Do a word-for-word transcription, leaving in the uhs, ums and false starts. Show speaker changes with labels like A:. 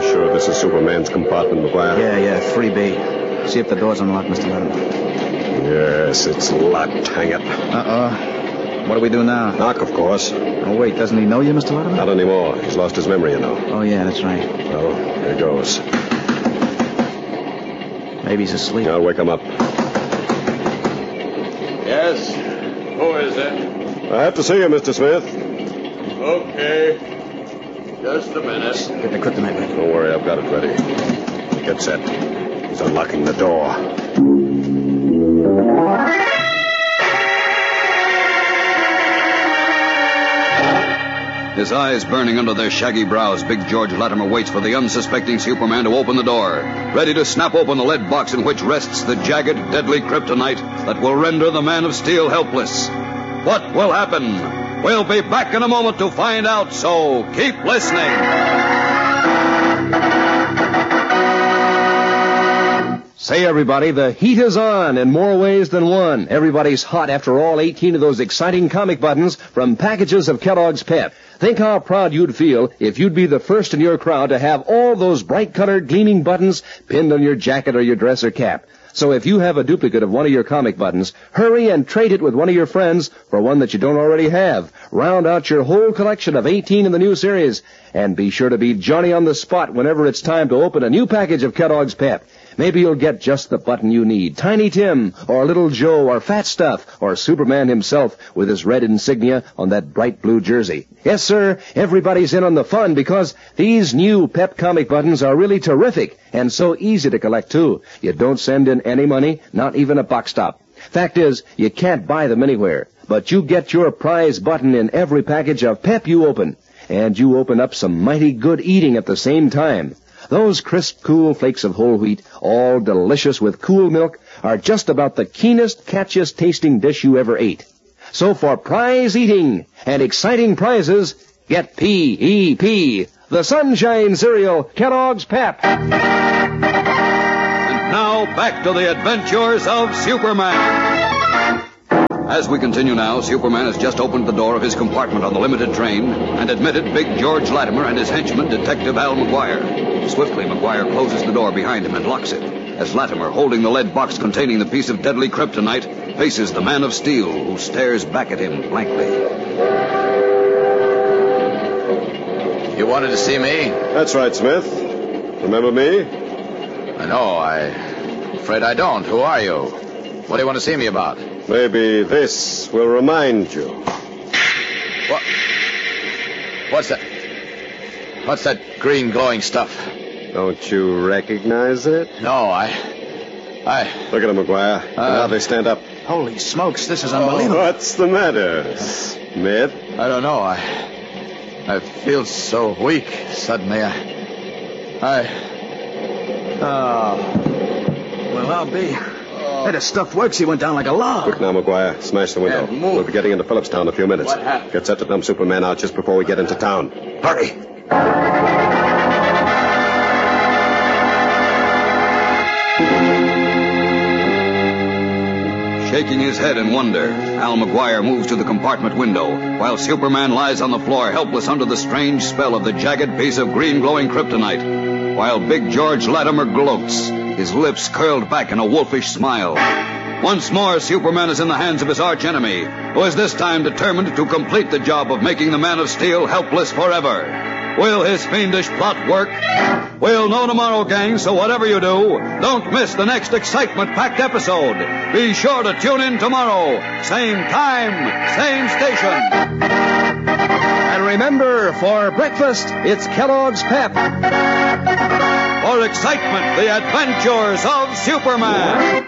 A: sure this is Superman's compartment, McGuire?
B: Yeah, yeah, three B. See if the door's unlocked, Mister Latimer.
A: Yes, it's locked. Hang it.
B: Uh-oh. What do we do now?
A: Knock, of course.
B: Oh, wait, doesn't he know you, Mister Latimer?
A: Not anymore. He's lost his memory, you know.
B: Oh, yeah, that's right.
A: Well, here goes.
B: Maybe he's asleep.
A: I'll wake him up.
C: Yes? Who is it?
A: I have to see you, Mister Smith.
C: Okay. Just a minute.
B: Get the kryptonite ready.
A: Don't worry, I've got it ready. Get set. He's unlocking the door.
D: His eyes burning under their shaggy brows, Big George Latimer waits for the unsuspecting Superman to open the door, ready to snap open the lead box in which rests the jagged, deadly kryptonite that will render the Man of Steel helpless. What will happen? We'll be back in a moment to find out, so keep listening.
E: Say, everybody, the heat is on in more ways than one. Everybody's hot after all eighteen of those exciting comic buttons from packages of Kellogg's Pep. Think how proud you'd feel if you'd be the first in your crowd to have all those bright-colored, gleaming buttons pinned on your jacket or your dress or cap. So if you have a duplicate of one of your comic buttons, hurry and trade it with one of your friends for one that you don't already have. Round out your whole collection of eighteen in the new series. And be sure to be Johnny on the spot whenever it's time to open a new package of Kellogg's Pep. Maybe you'll get just the button you need. Tiny Tim, or Little Joe, or Fat Stuff, or Superman himself with his red insignia on that bright blue jersey. Yes, sir, everybody's in on the fun because these new Pep comic buttons are really terrific and so easy to collect, too. You don't send in any money, not even a box stop. Fact is, you can't buy them anywhere, but you get your prize button in every package of Pep you open. And you open up some mighty good eating at the same time. Those crisp, cool flakes of whole wheat, all delicious with cool milk, are just about the keenest, catchiest tasting dish you ever ate. So for prize eating and exciting prizes, get P E P, the Sunshine Cereal, Kellogg's Pep.
D: And now, back to the adventures of Superman. As we continue now, Superman has just opened the door of his compartment on the limited train and admitted Big George Latimer and his henchman, Detective Al McGuire. Swiftly, McGuire closes the door behind him and locks it, as Latimer, holding the lead box containing the piece of deadly kryptonite, faces the Man of Steel, who stares back at him blankly.
C: You wanted to see me?
A: That's right, Smith. Remember me?
C: No, I'm afraid I don't. Who are you? What do you want to see me about?
A: Maybe this will remind you.
C: What? What's that? What's that green glowing stuff?
A: Don't you recognize it?
C: No, I... I...
A: Look at him, McGuire.
C: Uh,
A: now they stand up.
B: Holy smokes, this is unbelievable.
A: What's the matter, Smith?
C: I don't know. I... I feel so weak suddenly. I... I... Oh.
B: Well, I'll be. Hey, the stuff works. He went down like a log.
A: Quick now, McGuire. Smash the window.
C: Yeah, move.
A: We'll be getting into Phillipstown in a few minutes.
C: What happened?
A: Get set to dump Superman out just before we get into town. Hurry!
D: Shaking his head in wonder, Al McGuire moves to the compartment window, while Superman lies on the floor helpless under the strange spell of the jagged piece of green glowing kryptonite, while Big George Latimer gloats, his lips curled back in a wolfish smile. Once more, Superman is in the hands of his archenemy, who is this time determined to complete the job of making the Man of Steel helpless forever. Will his fiendish plot work? We'll know tomorrow, gang, so whatever you do, don't miss the next excitement-packed episode. Be sure to tune in tomorrow. Same time, same station.
E: And remember, for breakfast, it's Kellogg's Pep.
D: For excitement, the adventures of Superman.